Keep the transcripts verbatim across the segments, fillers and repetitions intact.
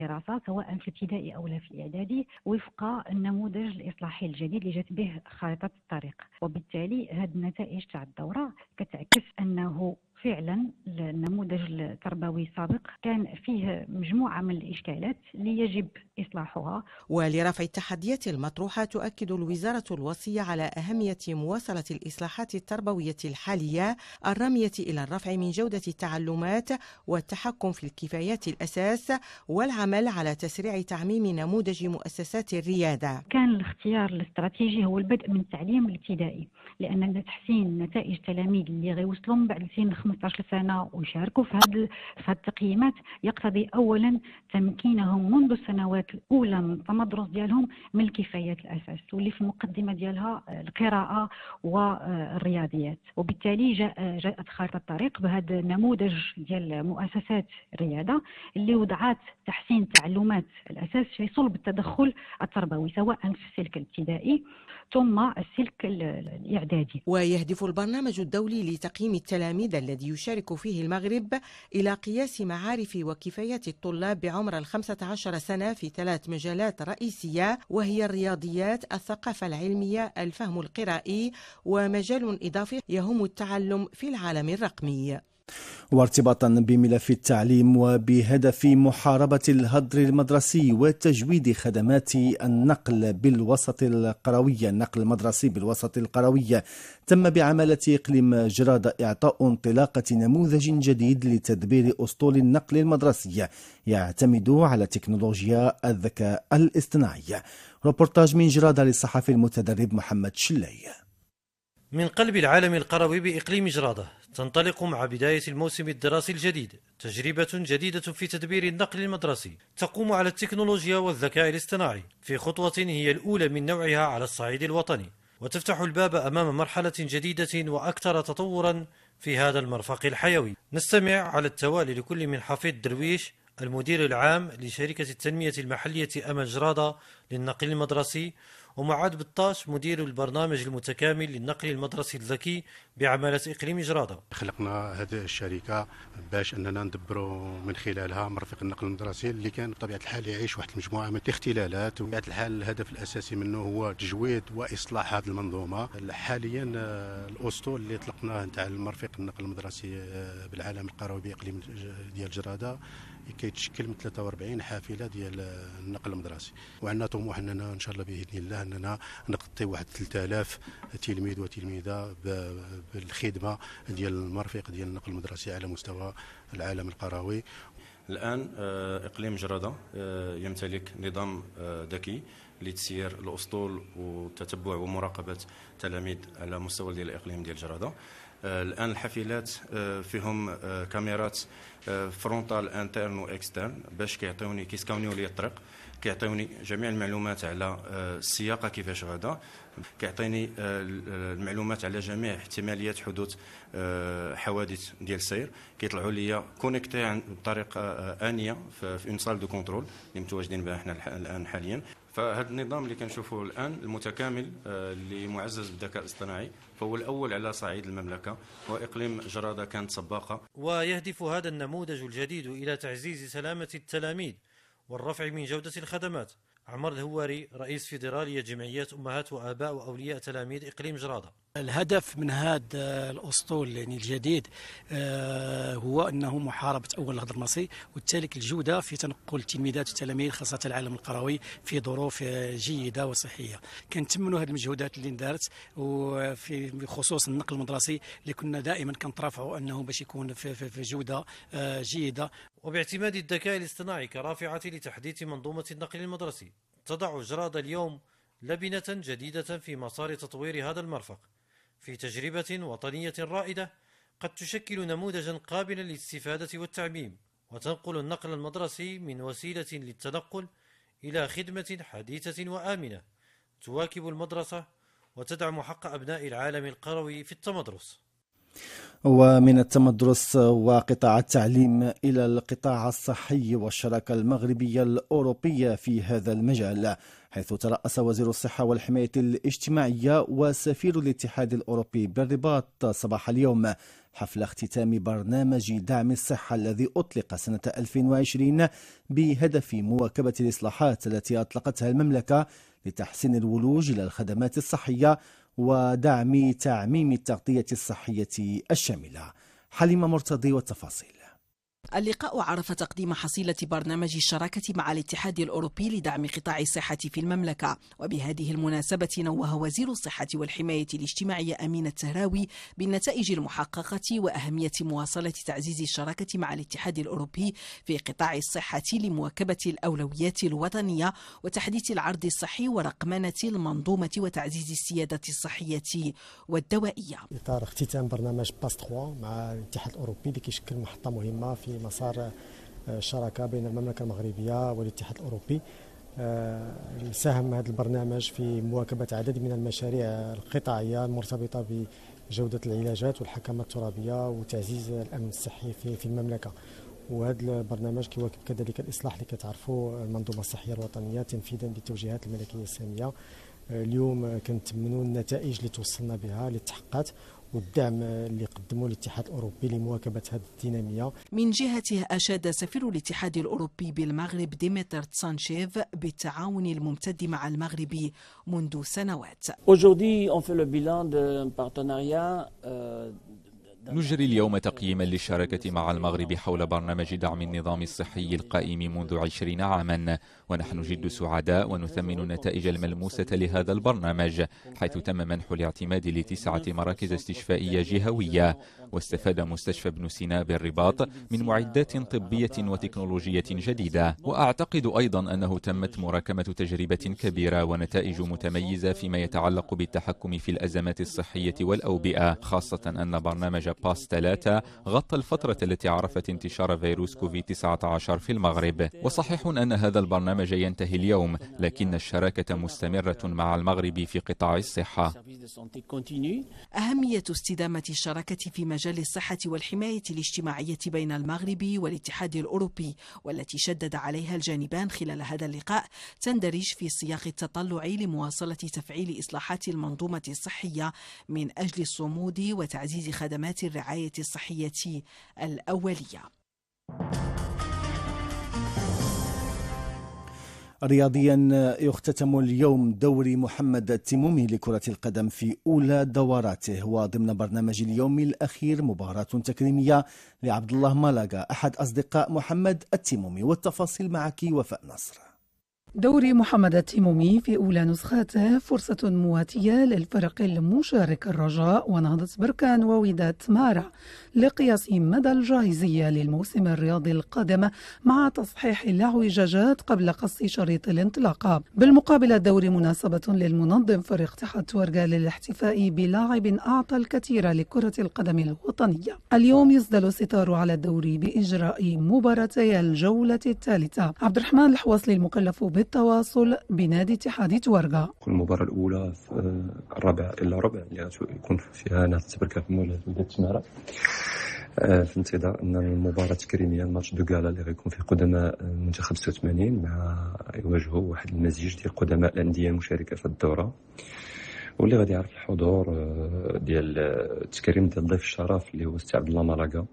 دراسة سواء في ابتدائي أو لا في الإعدادي وفق النموذج الإصلاحي الجديد اللي جات به خارطة الطريق. وبالتالي هذه النتائج تاع الدورة كتعكس أنه فعلا النموذج التربوي السابق كان فيه مجموعة من الإشكالات اللي يجب إصلاحها. ولرفع التحديات المطروحة تؤكد الوزارة الوصية على أهمية مواصلة الإصلاحات التربوية الحالية الرامية إلى الرفع من جودة التعلمات والتحكم في الكفايات الأساس والعمل على تسريع تعميم نموذج مؤسسات الريادة. كان الاختيار الاستراتيجي هو البدء من التعليم الابتدائي، لأن تحسين نتائج التلاميذ اللي غيوصلوا من بعد سن خمسة عشر سنة ويشاركوا في هذه التقييمات يقتضي أولا تمكينهم منذ السنوات الأولى من التمدرس ديالهم من الكفايات الأساس واللي في المقدمة ديالها القراءة والرياضيات. وبالتالي جاء جاءت خارطة الطريق بهذا النموذج ديال مؤسسات الريادة اللي وضعت تحسين تعلمات الأساس في صلب التدخل التربوي سواء في السلك الابتدائي ثم السلك الإعدادي. ويهدف البرنامج الدولي لتقييم التلاميذ الذي يشارك فيه المغرب إلى قياس معارف وكفايات الطلاب بعمر الخمسة عشر سنة في ثلاث مجالات رئيسية، وهي الرياضيات، الثقافة العلمية، الفهم القرائي، ومجال إضافي يهم التعلم في العالم الرقمي. وارتباطا بملف التعليم وبهدف محاربة الهدر المدرسي وتجويد خدمات النقل بالوسط القروي النقل المدرسي بالوسط القروي، تم بعمالة إقليم جرادة إعطاء انطلاقة نموذج جديد لتدبير أسطول النقل المدرسي يعتمد على تكنولوجيا الذكاء الاصطناعي. روبورتاج من جرادة للصحفي المتدرب محمد شلي. من قلب العالم القروي بإقليم جرادة تنطلق مع بداية الموسم الدراسي الجديد تجربة جديدة في تدبير النقل المدرسي تقوم على التكنولوجيا والذكاء الاصطناعي في خطوة هي الأولى من نوعها على الصعيد الوطني، وتفتح الباب أمام مرحلة جديدة وأكثر تطورا في هذا المرفق الحيوي. نستمع على التوالي لكل من حفيظ درويش المدير العام لشركة التنمية المحلية أمل جرادة للنقل المدرسي، ومعاد بطاش مدير البرنامج المتكامل للنقل المدرسي الذكي بعمالة إقليم جرادة. خلقنا هذه الشركة باش أننا ندبروا من خلالها مرفق النقل المدرسي اللي كان بطبيعة الحال يعيش واحد المجموعة من الاختلالات، وبطبيعة الحال الهدف الأساسي منه هو تجويد وإصلاح هذه المنظومة. حاليا الأسطول اللي طلقناه نتاع المرفق النقل المدرسي بالعالم القروي بإقليم ديال جرادة كيتشكل من ثلاثة وأربعين حافله ديال النقل المدرسي، وعندنا طموح اننا ان شاء الله باذن الله اننا نغطي واحد ثلاثة آلاف تلميذ وتلميذه بالخدمه ديال المرفق ديال النقل المدرسي على مستوى العالم القروي. الان اقليم جرادة يمتلك نظام ذكي لتسيير الاسطول وتتبع ومراقبه التلاميذ على مستوى ديال الاقليم ديال جرادة. الان الحافلات فيهم كاميرات فرونتال انترن واكسترن باش كيعطيوني كيسكاونيو لي الطريق، كيعطيوني جميع المعلومات على السياقه كيفاش غادا، كيعطيني المعلومات على جميع احتماليات حدوث حوادث ديال السير، كيطلعوا لي كونيكتي بطريقه انيه في اون سال دو كونترول اللي متواجدين بها احنا الان حاليا. فهذا النظام اللي كنشوفوه الان المتكامل اللي معزز بالذكاء الاصطناعي فهو الاول على صعيد المملكه، واقليم جرادة كانت سباقه. ويهدف هذا النموذج الجديد الى تعزيز سلامه التلاميذ والرفع من جوده الخدمات. عمر الهواري رئيس فيدراليه جمعيات امهات واباء واولياء تلاميذ اقليم جرادة. الهدف من هذا الاسطول يعني الجديد هو انه محاربه اول الهدر المدرسي وتلك الجوده في تنقل التلميذات والتلاميذ خاصه العالم القروي في ظروف جيده وصحيه. كنتمنوا هذه المجهودات اللي اندارت وفي بخصوص النقل المدرسي اللي كنا دائما كنترافعوا انه باش يكون في, في, في جوده جيده. وباعتماد الذكاء الاصطناعي كرافعه لتحديث منظومه النقل المدرسي تضع جرادة اليوم لبنة جديدة في مسار تطوير هذا المرفق في تجربة وطنية رائدة قد تشكل نموذجا قابلا للاستفادة والتعميم، وتنقل النقل المدرسي من وسيلة للتنقل إلى خدمة حديثة وآمنة تواكب المدرسة وتدعم حق أبناء العالم القروي في التمدرس. ومن التمدرس وقطاع التعليم إلى القطاع الصحي والشراكة المغربية الأوروبية في هذا المجال، حيث ترأس وزير الصحة والحماية الاجتماعية وسفير الاتحاد الأوروبي بالرباط صباح اليوم حفل اختتام برنامج دعم الصحة الذي أطلق سنة ألفين وعشرين بهدف مواكبة الإصلاحات التي أطلقتها المملكة لتحسين الولوج إلى الخدمات الصحية ودعم تعميم التغطية الصحية الشاملة. حليمة مرتضي والتفاصيل. اللقاء عرف تقديم حصيلة برنامج الشراكة مع الاتحاد الأوروبي لدعم قطاع الصحة في المملكة. وبهذه المناسبة نوه وزير الصحة والحماية الاجتماعية أمين التهراوي بالنتائج المحققة وأهمية مواصلة تعزيز الشراكة مع الاتحاد الأوروبي في قطاع الصحة لمواكبة الأولويات الوطنية وتحديث العرض الصحي ورقمنة المنظومة وتعزيز السيادة الصحية والدوائية. إطار اختتام برنامج باس ثلاثة مع الاتحاد الأوروبي اللي كيشكل محطة مهمة في مسار الشراكة بين المملكة المغربية والاتحاد الأوروبي. ساهم هذا البرنامج في مواكبة عدد من المشاريع القطاعية المرتبطة بجودة العلاجات والحكمة الترابية وتعزيز الأمن الصحي في المملكة. وهذا البرنامج كيواكب كذلك الإصلاح اللي كتعرفوا المنظومة الصحية الوطنية تنفيذا للتوجيهات الملكية السامية. اليوم كنتمنوا النتائج اللي توصلنا بها اللي تحققت والدعم اللي قدمه الاتحاد الأوروبي لمواكبة هذه الدينامية. من جهته أشاد سفير الاتحاد الأوروبي بالمغرب ديمتر تسانشيف بالتعاون الممتد مع المغرب منذ سنوات. نجري اليوم تقييما للشراكة مع المغرب حول برنامج دعم النظام الصحي القائم منذ عشرين عاما، ونحن جد سعداء ونثمن النتائج الملموسة لهذا البرنامج، حيث تم منح الاعتماد لتسعة مراكز استشفائية جهوية، واستفاد مستشفى ابن سينا بالرباط من معدات طبية وتكنولوجية جديدة. وأعتقد أيضا أنه تمت مراكمة تجربة كبيرة ونتائج متميزة فيما يتعلق بالتحكم في الأزمات الصحية والأوبئة، خاصة أن برنامج باس ثلاثة غطى الفترة التي عرفت انتشار فيروس كوفيد تسعة عشر في المغرب. وصحيح أن هذا البرنامج ينتهي اليوم، لكن الشراكة مستمرة مع المغرب في قطاع الصحة. أهمية استدامة الشراكة في مجال الصحة والحماية الاجتماعية بين المغرب والاتحاد الأوروبي، والتي شدد عليها الجانبان خلال هذا اللقاء، تندرج في سياق التطلع لمواصلة تفعيل إصلاحات المنظومة الصحية من أجل الصمود وتعزيز خدمات الرعاية الصحية الأولية. رياضيا يختتم اليوم دوري محمد التيمومي لكرة القدم في أولى دوراته، وضمن برنامج اليوم الأخير مباراة تكريمية لعبد الله مالاغا أحد أصدقاء محمد التيمومي. والتفاصيل معك وفاء نصر. دوري محمد التيمومي في أولى نسخاته فرصة مواتية للفرق المشارك الرجاء ونهضة بركان ووداد مارا لقياس مدى الجاهزية للموسم الرياضي القادم مع تصحيح الاعوجاجات قبل قص شريط الانطلاق. بالمقابل الدوري مناسبة للمنظم فريق اتحاد تورغا للاحتفاء بلاعب أعطى الكثير لكرة القدم الوطنية. اليوم يسدل الستار على الدوري بإجراء مباراتي الجولة الثالثة. عبد الرحمن الحواصلي المكلف بالتواصل بنادي اتحاد تورغا. المباراة الأولى في الرابع إلا ربع اللي يكون فيها نهضة بركان مولات وداد تمارا، في انتظار أن المباراة التكريمية الماتش دو غالا اللي غيكون في قدماء المنتخب ستة وثمانين مع يواجهوا واحد المزيج ديال قدماء الأندية المشاركة في الدورة، واللي غادي يعرف الحضور ديال التكريم ديال ضيف الشرف اللي هو السي عبد الله مالاغا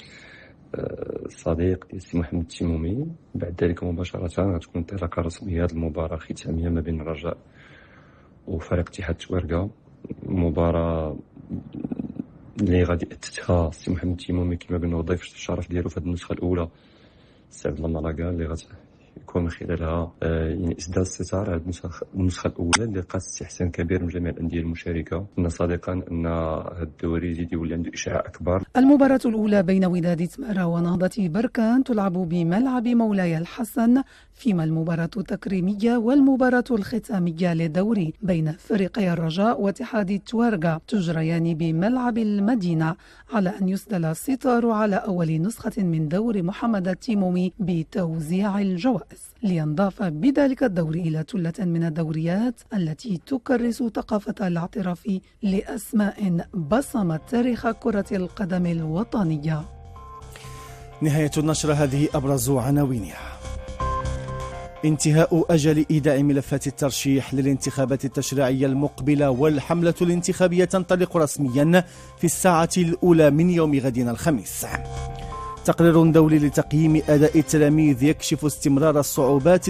الصديق ديال السي محمد التيمومي. بعد ذلك مباشرة غتكون انطلاقة رسمية المباراة ختامية ما بين الرجاء وفريق اتحاد تورغا، مباراة اللي غادي يأتتها السي محمد التيمومي كما قلنا ضيف الشرف ديالو في هذه النسخة الأولى السي عبد الله مالاغا، اللي غادي يكون من خلالها يعني إسدال الستار على النسخة النسخة الأولى اللي قاس استحسان كبير من جميع الأندية المشاركة. كنا صادقا أن هذا الدوري يزيد يولي عنده إشعاع أكبر. المباراة الأولى بين وداد تمارا ونهضة بركان تلعب بملعب مولاي الحسن، فيما المباراة التكريمية والمباراة الختامية للدوري بين فريقي الرجاء واتحاد تورغا تجريان بملعب المدينة، على أن يسدل الستار على أول نسخة من دوري محمد التيمومي بتوزيع الجوائز، لينضاف بذلك الدوري إلى ثلة من الدوريات التي تكرس ثقافة الاعتراف لأسماء بصمت تاريخ كرة القدم الوطنية. نهاية النشرة، هذه أبرز عناوينها. انتهاء أجل إيداع ملفات الترشيح للانتخابات التشريعية المقبلة، والحملة الانتخابية تنطلق رسميا في الساعة الأولى من يوم غدنا الخميس. تقرير دولي لتقييم أداء التلاميذ يكشف استمرار الصعوبات